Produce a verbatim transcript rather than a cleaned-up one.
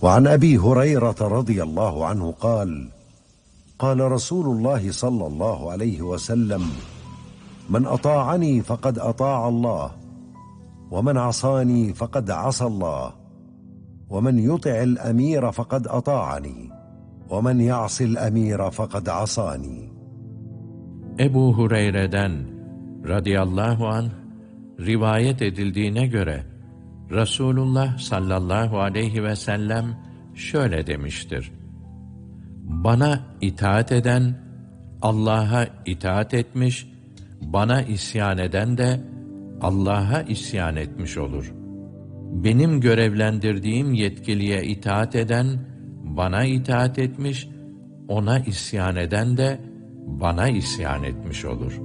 وعن أبي هريرة رضي الله عنه قال قال رسول الله صلى الله عليه وسلم من أطاعني فقد أطاع الله ومن عصاني فقد عصى الله ومن يطع الأمير فقد أطاعني ومن يعص الأمير فقد عصاني. Ebu Hureyre'den radıyallahu anh rivayet edildiğine göre Resulullah sallallahu aleyhi ve sellem şöyle demiştir: Bana itaat eden Allah'a itaat etmiş, bana isyan eden de Allah'a isyan etmiş olur. Benim görevlendirdiğim yetkiliye itaat eden bana itaat etmiş, ona isyan eden de bana isyan etmiş olur.